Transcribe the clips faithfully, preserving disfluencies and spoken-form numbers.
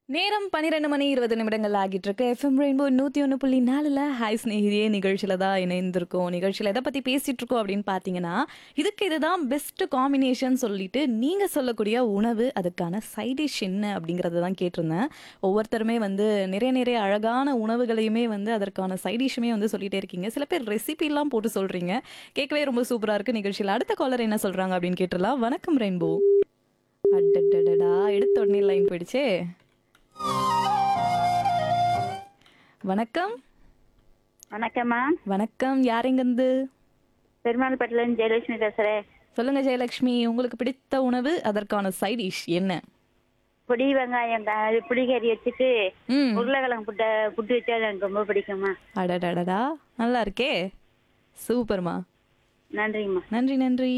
நேரம் பன்னிரண்டு மணி இருபது நிமிடங்கள் ஆகிட்டு இருக்கு. எஃப்எம் ரெயின்போ நூற்றி ஒன்று புள்ளி நாலில் ஹாய் ஸ்நேகிதியே நிகழ்ச்சியில் தான் இணைந்திருக்கோம். நிகழ்ச்சியில் எதை பற்றி பேசிகிட்டு இருக்கோம் அப்படின்னு பார்த்தீங்கன்னா, இதுக்கு இதுதான் பெஸ்ட் காம்பினேஷன் சொல்லிட்டு நீங்கள் சொல்லக்கூடிய உணவு, அதுக்கான சைடிஷ் என்ன அப்படிங்கிறத தான் கேட்டிருந்தேன். ஒவ்வொருத்தருமே வந்து நிறைய நிறைய அழகான உணவுகளையுமே வந்து அதற்கான சைடிஷுமே வந்து சொல்லிகிட்டே இருக்கீங்க. சில பேர் ரெசிபிலாம் போட்டு சொல்கிறீங்க. கேட்கவே ரொம்ப சூப்பராக இருக்குது. நிகழ்ச்சியில் அடுத்த காலர் என்ன சொல்கிறாங்க அப்படின்னு கேட்டுடலாம். வணக்கம் ரெயின்போ. அடடடடா, எடுத்த உடனே லைன் போயிடுச்சே. வணக்கம். வணக்கம்மா. வணக்கம். யார் எங்கிருந்து? பெருமாள்பேட்டில இருந்து ஜெயலட்சுமி பேசுறேன். சொல்லுங்க ஜெயலட்சுமி, உங்களுக்கு பிடித்த உணவு, அதற்கான சைட் டிஷ் என்ன? பொடி வெங்காயம் க- புளிக்கறி வச்சுட்டு ம். உருளைக்கிழங்கு புட்ட புட்டு வச்சா அது எனக்கு ரொம்ப பிடிக்கும்மா. அடடடடா, நல்லா இருக்கே. சூப்பர்மா. நன்றிங்கம்மா. நன்றி நன்றி.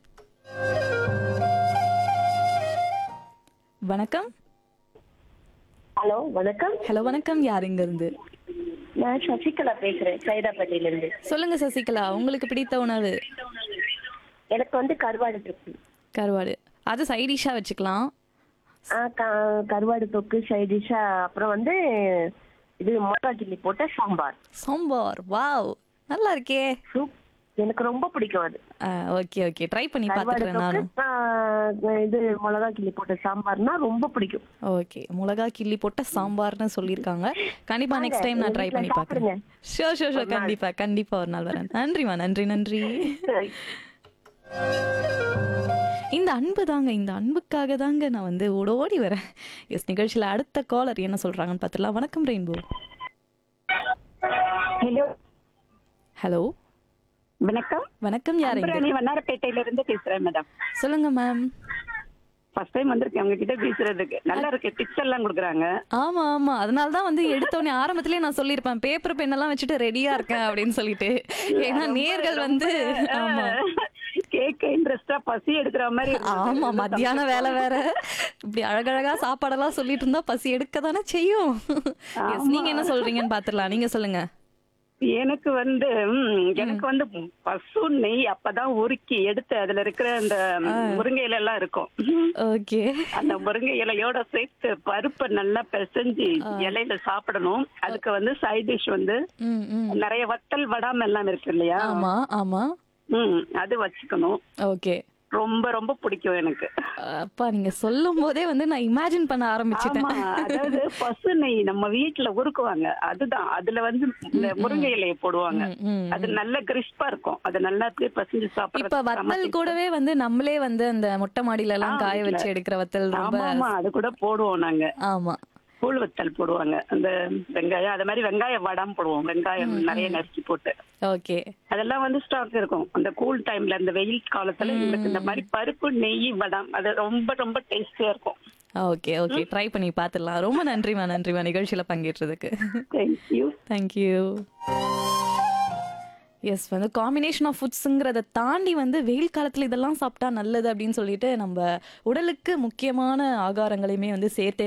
வணக்கம். ஹலோ வணக்கம். ஹலோ வணக்கம். யார் எங்க இருந்து? நான் சசிகலா பேசுறேன் சைதாப்பேட்டையில இருந்து. சொல்லுங்க சசிகலா, உங்களுக்கு பிடித்த உணவு? எனக்கு வந்து கருவாடு தொக்கு. கருவாடு, அது சைட் டிஷ்ஷா வச்சுக்கலாம். ஆ, க- கருவாடு தொக்கு சைடிஷா. அப்புறம் வந்து இது மிளகா கிள்ளி போட்ட சாம்பார். சாம்பார், வாவ், நல்லா இருக்கே. சூப். எனக்கு ரொம்ப பிடிக்கும் அது. ஓகே ஓகே, ட்ரை பண்ணி கருவாடு பார்த்துக்கிறேன் தொக்கு நானும். ஆ, இது மிளகா கிள்ளி போட்ட சாம்பார்னா ரொம்ப பிடிக்கும். ஓகே, மிளகா கிள்ளி போட்ட சாம்பார்னு சொல்லியிருக்காங்க. கண்டிப்பா வாங்க, நெக்ஸ்ட் டைம் நான் எங்க ட்ரை வீட்ல பண்ணி பார்க்குறேன். சாப்பிடுங்க. ஷோர் ஷோர் ஷோர், ஒரு நாள். கண்டிப்பா கண்டிப்பா ஒரு நாள் வரேன். நன்றிமா, நன்றி நன்றி. இந்த அன்பு தாங்க, இந்த அன்புக்காக தாங்க நான் வந்து ஓடோடி வரேன். எஸ், நிகழ்ச்சியில் அடுத்த காலர் என்ன சொல்றாங்கன்னு பார்த்துடலாம். வணக்கம் ரெயின்போ. ஹலோ ஹலோ வணக்கம். வணக்கம். யார் எங்க? அன்புராணி வண்ணாரப்பேட்டையில இருந்து பேசுறேன் மேடம். சொல்லுங்க மேம். ஃபர்ஸ்ட் டைம் வந்திருக்கேன் உங்ககிட்ட பேசுறதுக்கு. நல்லா இருக்கு, டிப்ஸ் எல்லாம் கொடுக்குறாங்க. ஆமா ஆமா, அதனால தான் வந்து எடுத்தோடனே ஆரம்பத்திலே நான் சொல்லியிருப்பேன், பேப்பர் பென் எல்லாம் வச்சுட்டு ரெடியா இருக்கேன் அப்படின்னு சொல்லிட்டு. ஏன்னா நேர்கள் வந்து ஆமா கேட்க இன்ட்ரெஸ்டா பசி எடுக்கிற மாதிரி இருந்தது. ஆமா, மத்தியான வேலை வேற. இப்படி அழகழகா சாப்பாடெல்லாம் சொல்லிட்டு இருந்தா பசி எடுக்க தானே செய்யும். Yes, நீங்க என்ன சொல்றீங்கன்னு பாத்துடலாம். நீங்க சொல்லுங்க. எனக்கு வந்து ம், எனக்கு வந்து பசு நெய் அப்பதான் உருக்கி எடுத்து அதுல இருக்கிற அந்த முருங்கை இலை எல்லாம் இருக்கும். ஓகே. அந்த முருங்கை இலையோட சேர்த்து பருப்பை நல்லா பிசைஞ்சு இலையில சாப்பிடணும். அதுக்கு வந்து சைட் டிஷ் வந்து ம் ம். நிறைய வத்தல் வடாம எல்லாம் இருக்கு இல்லையா? ஆமா ஆமா. ம், அது வச்சுக்கணும். ஓகே. ரொம்ப ரொம்ப பிடிக்கும் எனக்கு. அப்பா, நீங்க சொல்லும் போதே வந்து நான் இமேஜின் பண்ண ஆரம்பிச்சிட்டேன். ஆமா, அதாவது பசு நெய் நம்ம வீட்டுல உருக்குவாங்க. அதுதான், அதுல வந்து இந்த முருங்கை இலையை போடுவாங்க. ம், ம். அது நல்ல கிறிஸ்பா இருக்கும். அது நல்லா அப்படியே பசஞ்சு இப்ப சாப்பிடுறது. வத்தல் கூடவே வந்து நம்மளே வந்து அந்த மொட்டை மாடியில எல்லாம் ஆ, காய வச்சு வீட்ல. எடுக்கிற வத்தல் ரொம்ப. ஆமா ஆமா, அது கூட போடுவோம் நாங்க. ஆமா. கூழ் வத்தல் போடுவாங்க. அந்த வெங்காயம், அது மாதிரி வெங்காய வடம் போடுவோம். வெங்காயம் நிறைய நறுக்கி போட்டு. ஓகே. அதெல்லாம் வந்து ஸ்டாக் இருக்கும் அந்த கூல் டைம்ல. அந்த வெயில் காலத்துல எங்களுக்கு இந்த மாதிரி பருப்பு நெய் வடம் அது ரொம்ப ரொம்ப டேஸ்டியா இருக்கும். ஓகே ஓகே, ட்ரை பண்ணி பார்த்துடலாம். ரொம்ப நன்றிமா, நன்றிமா நிகழ்ச்சியில பங்கேற்றதுக்கு. தேங்க்யூ. தேங்க்யூ. எஸ், வந்து காம்பினேஷன் ஆஃப் ஃபுட்ஸுங்கிறத தாண்டி வந்து வெயில் காலத்தில் இதெல்லாம் சாப்பிட்டா நல்லது அப்படின்னு சொல்லிட்டு நம்ம உடலுக்கு முக்கியமான ஆகாரங்களையுமே வந்து சேர்த்தே